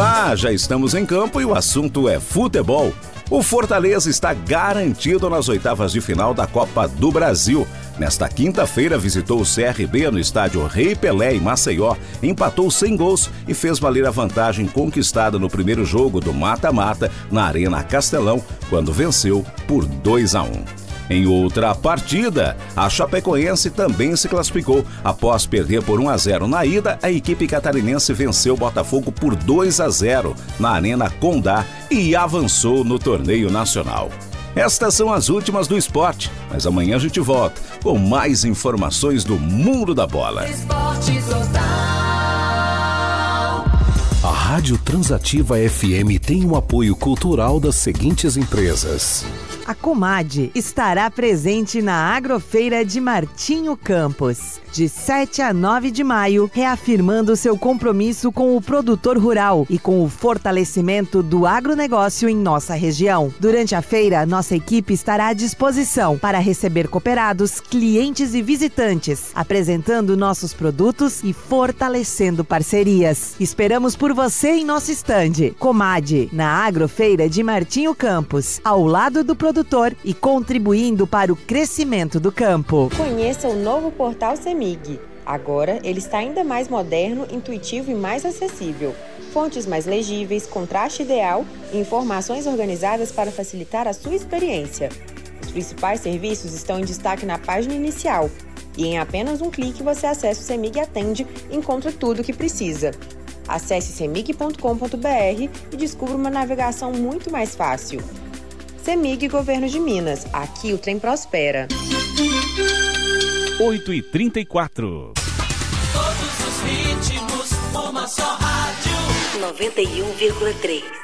Olá, já estamos em campo e o assunto é futebol. O Fortaleza está garantido nas oitavas de final da Copa do Brasil. Nesta quinta-feira visitou o CRB no estádio Rei Pelé em Maceió, empatou sem gols e fez valer a vantagem conquistada no primeiro jogo do mata-mata na Arena Castelão, quando venceu por 2-1. Em outra partida, a Chapecoense também se classificou. Após perder por 1-0 na ida, a equipe catarinense venceu o Botafogo por 2-0 na Arena Condá e avançou no torneio nacional. Estas são as últimas do esporte, mas amanhã a gente volta com mais informações do mundo da bola. A Rádio Transativa FM tem o apoio cultural das seguintes empresas. A Comad estará presente na Agrofeira de Martinho Campos, de 7 a 9 de maio, reafirmando seu compromisso com o produtor rural e com o fortalecimento do agronegócio em nossa região. Durante a feira, nossa equipe estará à disposição para receber cooperados, clientes e visitantes, apresentando nossos produtos e fortalecendo parcerias. Esperamos por você em nosso estande. Comad, na Agrofeira de Martinho Campos, ao lado do produtor e contribuindo para o crescimento do campo. Conheça o novo portal CEMIG. Agora, ele está ainda mais moderno, intuitivo e mais acessível. Fontes mais legíveis, contraste ideal e informações organizadas para facilitar a sua experiência. Os principais serviços estão em destaque na página inicial. E em apenas um clique você acessa o CEMIG Atende e encontra tudo o que precisa. Acesse cemig.com.br e descubra uma navegação muito mais fácil. CEMIG Governo de Minas. Aqui o trem prospera. 8h34. Todos os ritmos, uma só rádio. 91,3.